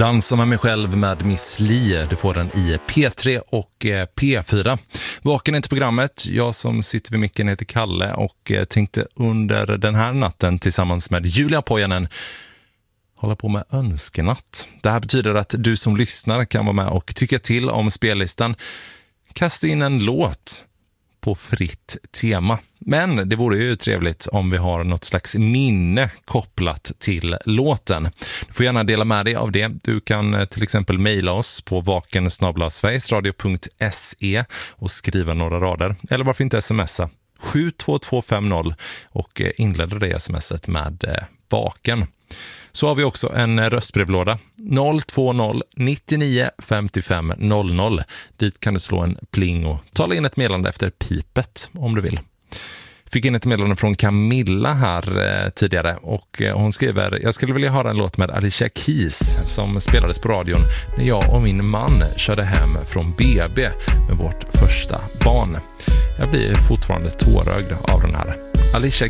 Dansa med mig själv med Miss Li. Du får den i P3 och P4. Vaken inte programmet. Jag som sitter vid micken heter Kalle och tänkte under den här natten tillsammans med Julia Pojanen hålla på med önskenatt. Det här betyder att du som lyssnar kan vara med och tycka till om spellistan. Kasta in en låt på fritt tema. Men det vore ju trevligt om vi har något slags minne kopplat till låten. Du får gärna dela med dig av det. Du kan till exempel mejla oss på vaken@sverigesradio.se och skriva några rader. Eller varför inte smsa 72250 och inleda det smset med vaken. Så har vi också en röstbrevlåda 020 99 55 00. Dit kan du slå en pling och tala in ett meddelande efter pipet om du vill. Fick in ett meddelande från Camilla här tidigare och hon skriver: jag skulle vilja höra en låt med Alicia Keys som spelades på radion när jag och min man körde hem från BB med vårt första barn. Jag blir fortfarande tårögd av den här. Alicia